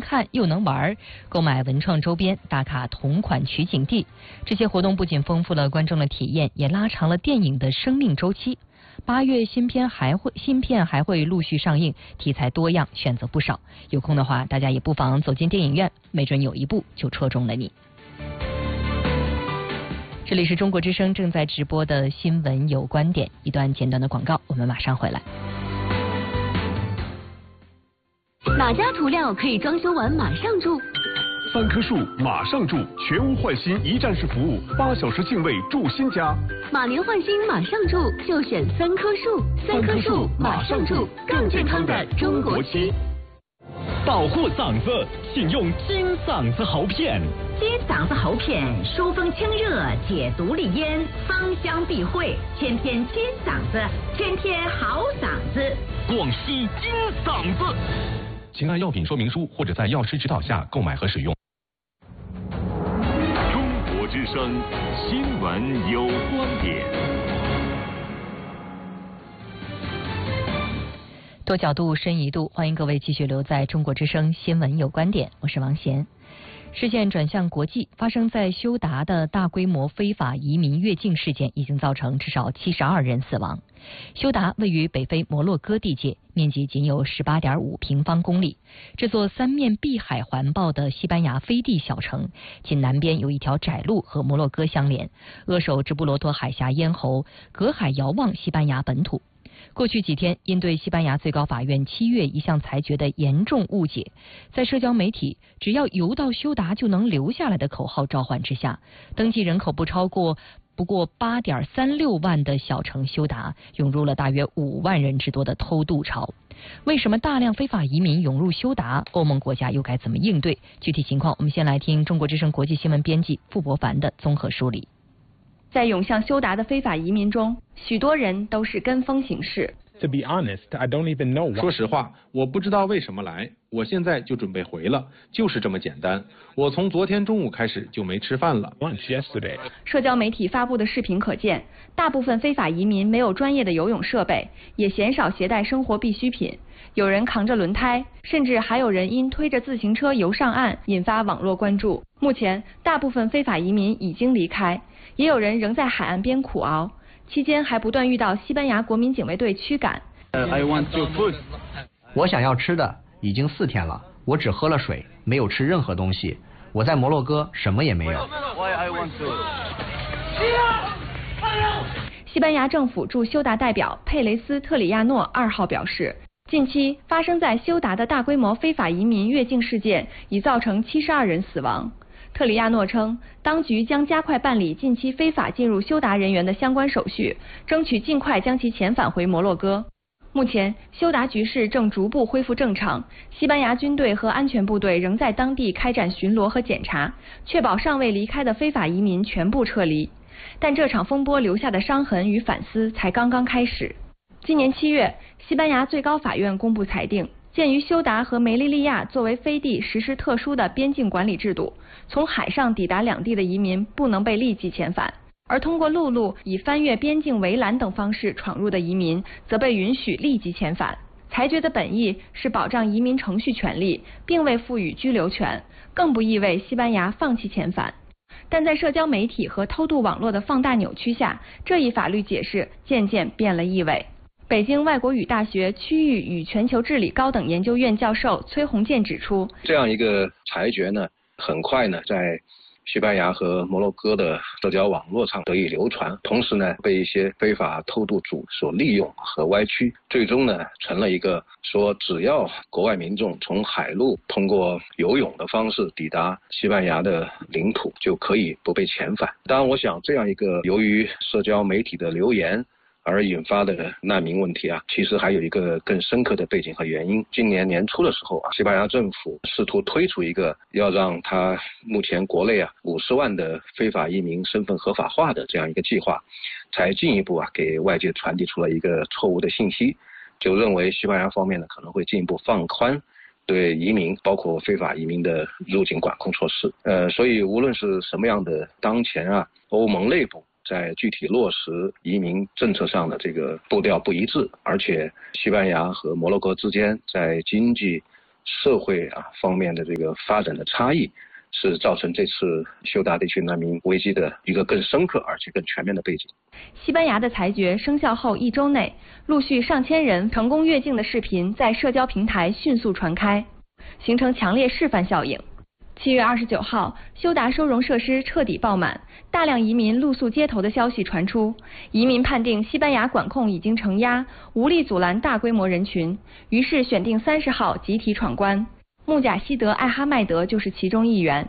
看又能玩，购买文创周边，打卡同款取景地。这些活动不仅丰富了观众的体验，也拉长了电影的生命周期。8月新片还会陆续上映，题材多样，选择不少。有空的话，大家也不妨走进电影院，没准有一部就戳中了你。这里是中国之声正在直播的新闻有观点，一段简短的广告，我们马上回来。 哪家涂料可以装修完马上住 ？3棵树马上住，全屋换新一站式服务，8小时净位住新家。 马年换新马上住，就选3棵树。3棵树马上住，更健康的中国漆。 保护嗓子，请用金嗓子喉片。 金嗓子喉片疏风清热，解毒利咽，芳香避秽，天天金嗓子，天天好嗓子。 广西金嗓子。 请按药品说明书或者在药师指导下购买和使用。 中国之声新闻有观点。 多角度，深一度，欢迎各位继续留在中国之声新闻有观点，我是王贤。视线转向国际，发生在休达的大规模非法移民越境事件已经造成至少72人死亡。休达位于北非摩洛哥地界，面积仅有18.5平方公里。这座3面碧海环抱的西班牙飞地小城，仅南边有一条窄路和摩洛哥相连，扼守直布罗陀海峡咽喉，隔海遥望西班牙本土。过去几天，因对西班牙最高法院7月一项裁决的严重误解，在社交媒体“只要游到休达就能留下来”的口号召唤之下，登记人口不过8.36万的小城休达涌入了大约5万人之多的偷渡潮。为什么大量非法移民涌入休达？欧盟国家又该怎么应对？具体情况，我们先来听中国之声国际新闻编辑傅博凡的综合梳理。 在涌向休达的非法移民中，许多人都是跟风行事。 To be honest, I don't even know why. 说实话，我不知道为什么来，我现在就准备回了，就是这么简单。我从昨天中午开始就没吃饭了。 Lunch yesterday. 社交媒体发布的视频可见，大部分非法移民没有专业的游泳设备，也鲜少携带生活必需品。有人扛着轮胎，甚至还有人因推着自行车游上岸，引发网络关注。目前，大部分非法移民已经离开，也有人仍在海岸边苦熬，期间还不断遇到西班牙国民警卫队驱赶。 I want to food. 我想要吃的，已经4天了，我只喝了水，没有吃任何东西。我在摩洛哥什么也没有。 西班牙政府驻休达代表佩雷斯特里亚诺2号表示，近期发生在休达的大规模非法移民越境事件已造成72人死亡。特里亚诺称，当局将加快办理近期非法进入休达人员的相关手续，争取尽快将其遣返回摩洛哥。目前，休达局势正逐步恢复正常，西班牙军队和安全部队仍在当地开展巡逻和检查，确保尚未离开的非法移民全部撤离。但这场风波留下的伤痕与反思才刚刚开始。今年7月，西班牙最高法院公布裁定，鉴于休达和梅利利亚作为飞地实施特殊的边境管理制度，从海上抵达两地的移民不能被立即遣返，而通过陆路以翻越边境围栏等方式闯入的移民则被允许立即遣返。裁决的本意是保障移民程序权利，并未赋予居留权，更不意味西班牙放弃遣返。但在社交媒体和偷渡网络的放大扭曲下，这一法律解释渐渐变了意味。北京外国语大学区域与全球治理高等研究院教授崔洪建指出， 这样一个裁决呢，很快呢在西班牙和摩洛哥的社交网络上得以流传，同时呢被一些非法偷渡主所利用和歪曲，最终呢成了一个说只要国外民众从海路通过游泳的方式抵达西班牙的领土就可以不被遣返。当然我想这样一个由于社交媒体的流言而引发的难民问题啊，其实还有一个更深刻的背景和原因。今年年初的时候啊，西班牙政府试图推出一个要让他目前国内50万的非法移民身份合法化的这样一个计划，才进一步给外界传递出了一个错误的信息，就认为西班牙方面呢可能会进一步放宽对移民包括非法移民的入境管控措施。所以无论是什么样的当前欧盟内部在具体落实移民政策上的这个步调不一致，而且西班牙和摩洛哥之间在经济、 社会方面的这个发展的差异，是造成这次休达地区难民危机的一个更深刻而且更全面的背景。 西班牙的裁决生效后1周内，陆续上千人成功越境的视频在社交平台迅速传开，形成强烈示范效应。7月29号，休达收容设施彻底爆满，大量移民露宿街头的消息传出。移民判定西班牙管控已经承压，无力阻拦大规模人群，于是选定30号集体闯关。穆贾希德·艾哈迈德就是其中一员。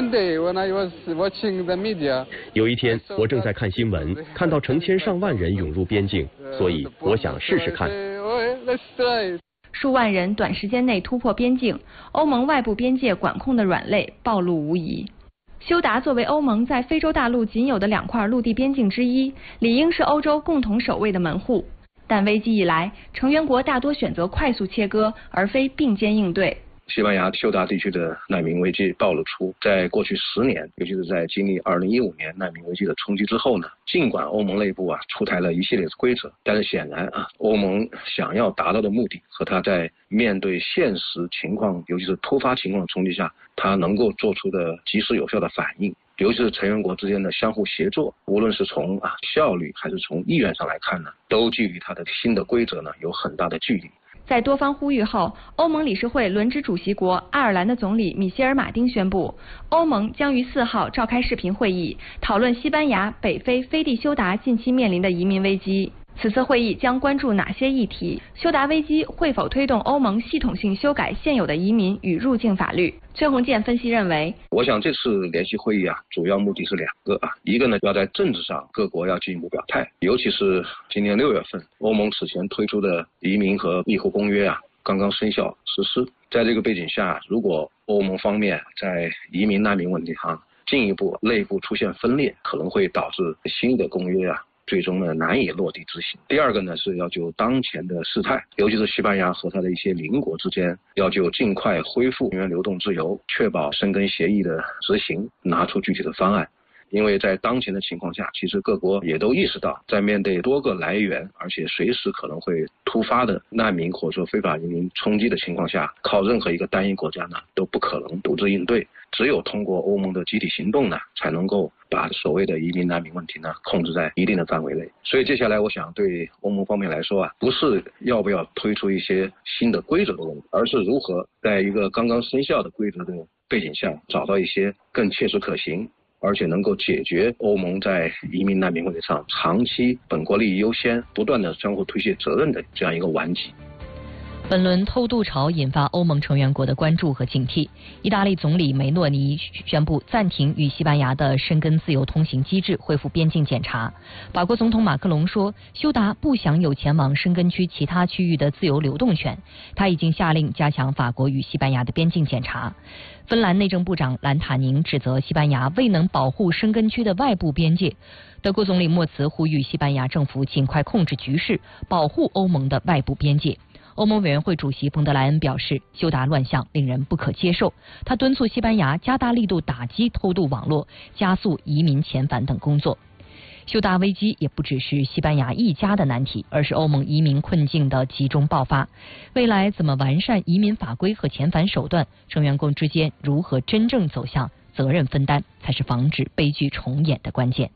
有一天，我正在看新闻，看到成千上万人涌入边境，所以我想试试看。 数万人短时间内突破边境，欧盟外部边界管控的软肋暴露无遗。休达作为欧盟在非洲大陆仅有的2块陆地边境之一，理应是欧洲共同守卫的门户。但危机一来，成员国大多选择快速切割，而非并肩应对。 西班牙休达地区的难民危机暴露出，在过去10年，尤其是在经历2015年难民危机的冲击之后呢，尽管欧盟内部出台了一系列的规则，但是显然欧盟想要达到的目的和它在面对现实情况，尤其是突发情况的冲击下，它能够做出的及时有效的反应，尤其是成员国之间的相互协作，无论是从效率还是从意愿上来看呢，都距离它的新的规则呢有很大的距离。 在多方呼吁后，欧盟理事会轮值主席国爱尔兰的总理米歇尔·马丁宣布，欧盟将于4号召开视频会议，讨论西班牙、北非飞地休达近期面临的移民危机。此次会议将关注哪些议题？休达危机会否推动欧盟系统性修改现有的移民与入境法律？崔洪建分析认为， 我想这次联席会议主要目的是2个一个呢，要在政治上各国要进一步表态，尤其是今年6月份，欧盟此前推出的移民和庇护公约刚刚生效实施。在这个背景下，如果欧盟方面在移民难民问题上进一步内部出现分裂，可能会导致新的公约最终呢难以落地执行。第二个呢是要就当前的事态，尤其是西班牙和它的一些邻国之间，要就尽快恢复人员流动自由，确保申根协议的执行，拿出具体的方案。因为在当前的情况下，其实各国也都意识到，在面对多个来源而且随时可能会突发的难民或者说非法移民冲击的情况下，靠任何一个单一国家呢都不可能独自应对，只有通过欧盟的集体行动呢，才能够把所谓的移民难民问题呢控制在一定的范围内。所以接下来我想对欧盟方面来说不是要不要推出一些新的规则的问题，而是如何在一个刚刚生效的规则的背景下，找到一些更切实可行而且能够解决欧盟在移民难民问题上长期本国利益优先，不断的相互推卸责任的这样一个顽疾。 本轮偷渡潮引发欧盟成员国的关注和警惕。意大利总理梅诺尼宣布暂停与西班牙的申根自由通行机制，恢复边境检查。法国总统马克龙说，休达不享有前往申根区其他区域的自由流动权。他已经下令加强法国与西班牙的边境检查。芬兰内政部长兰塔宁指责西班牙未能保护申根区的外部边界。德国总理默茨呼吁西班牙政府尽快控制局势，保护欧盟的外部边界。欧盟委员会主席冯德莱恩表示，休达乱象令人不可接受。他敦促西班牙加大力度打击偷渡网络，加速移民遣返等工作。休达危机也不只是西班牙一家的难题，而是欧盟移民困境的集中爆发。未来怎么完善移民法规和遣返手段，成员国之间如何真正走向责任分担，才是防止悲剧重演的关键。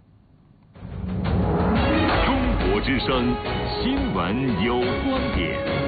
中国之声，新闻有观点。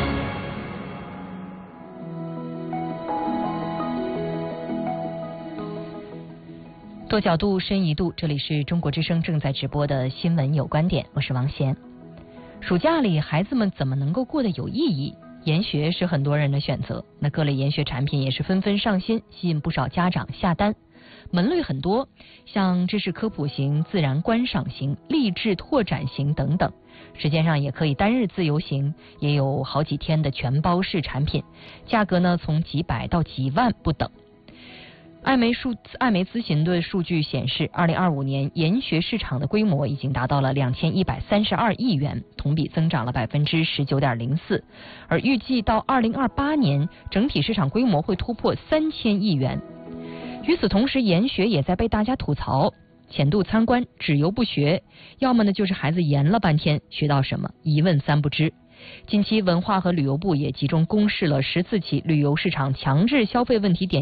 多角度，深一度，这里是中国之声正在直播的新闻有观点，我是王贤。暑假里孩子们怎么能够过得有意义？研学是很多人的选择，那各类研学产品也是纷纷上新，吸引不少家长下单。门类很多，像知识科普型、自然观赏型、励志拓展型等等。时间上也可以单日自由行，也有好几天的全包式产品，价格呢从几百到几万不等。艾媒咨询的数据显示，2025年研学市场的规模已经达到了2132亿元，同比增长了19.04%，而预计到2028年，整体市场规模会突破3000亿元。与此同时，研学也在被大家吐槽，浅度参观，只游不学，要么呢就是孩子研了半天，学到什么一问三不知。 近期，文化和旅游部也集中公示了14起旅游市场强制消费问题点